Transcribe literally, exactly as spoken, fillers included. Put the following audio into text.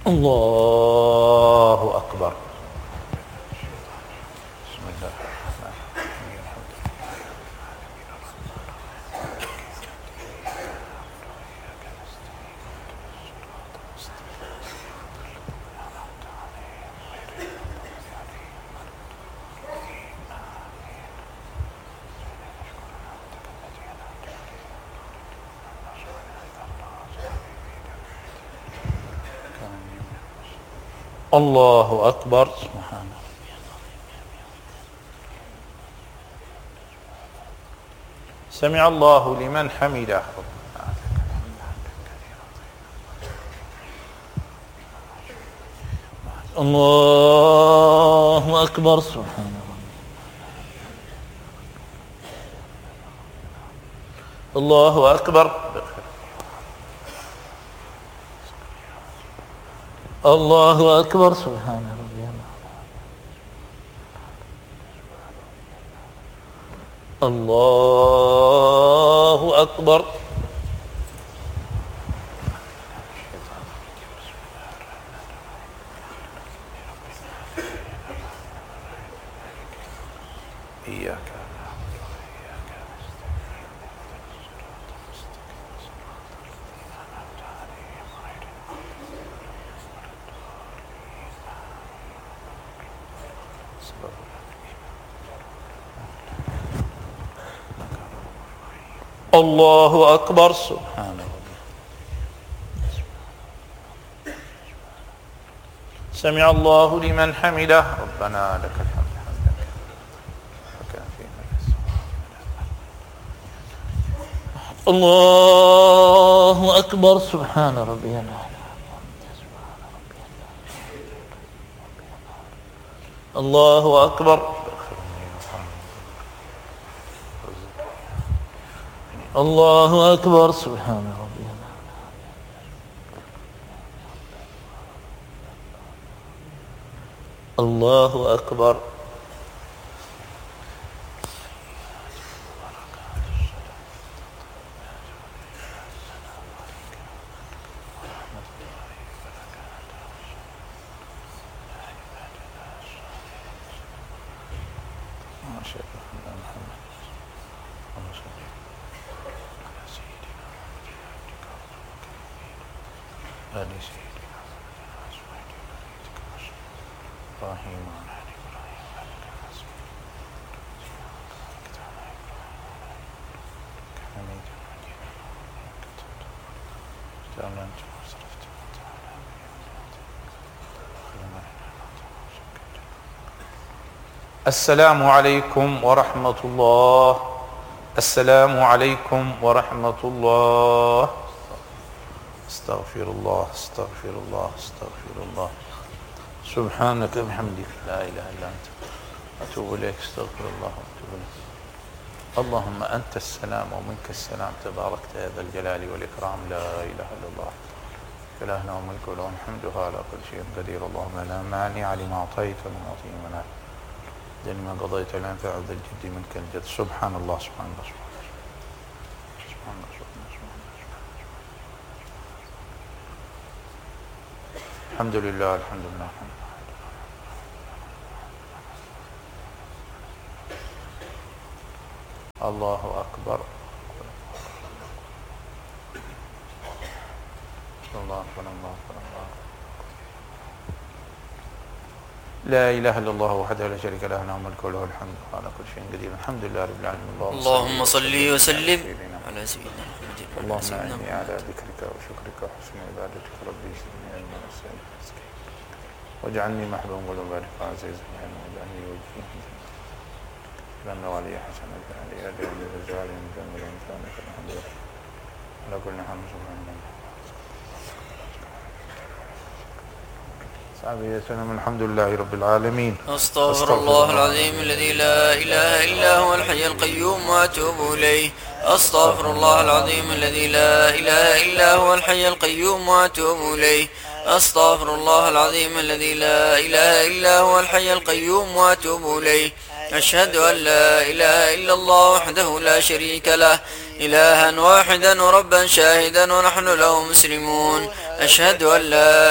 الله أكبر. بسم الله الرحمن الرحيم. الله أكبر. سبحان الله. سمع الله لمن حمده. الله أكبر. سبحان الله. الله أكبر. الله أكبر. سبحان ربي الله. الله أكبر. إياك الله أكبر. سبحان ربي. سمع الله لمن حمده. ربنا لك الحمد حمدا وكان فينا الله أكبر. سبحان ربي الأعلى. الله أكبر. الله أكبر. سبحان ربي الله أكبر. السلام عليكم ورحمة الله. السلام عليكم ورحمة الله. استغفر الله استغفر الله استغفر الله. سبحانك بحمدك لا إله إلا أنت أتوب إليك. استغفر الله وأتوب إليك. اللهم أنت السلام ومنك السلام تباركت يا ذا الجلال والإكرام. لا إله إلا الله إلهنا وملك وله الحمد على كل شيء قدير. اللهم لا مانع لما أعطيت ولا معطي لما لما قضيت لا ينفع ذا الجد منك الجد. سبحان الله سبحان الله سبحان الله سبحان الله سبحان الله سبحان الله. الحمد لله الحمد لله الحمد لله. الله أكبر. الله أكبر الله أكبر الله. لا إله إلا الله وحده لا شريك له له الملك وله الحمد على كل شيء قدير. الحمد لله رب العالمين. اللهم صل وسلم على سيدنا محمد. اللهم إني على ذكرك وشكرك وحسن عبادتك ربي زدني علما واجعلني محبوبا وبارك عزيزا واجعلني وجيها لأن ولي حسن اجعل يدي وبرجال مكمل إنسانك الحمد لله على كل حال. سبحان الله الحمد لله رب العالمين. أستغفر الله العظيم الذي لا إله إلا هو الحي القيوم وأتوب إليه. أستغفر الله العظيم الذي لا إله إلا هو الحي القيوم وأتوب إليه. أستغفر الله العظيم الذي لا إله إلا هو الحي القيوم وأتوب إليه. أشهد أن لا إله إلا الله وحده لا شريك له إلها واحدا وربا شاهدا ونحن له مسلمون. أشهد أن لا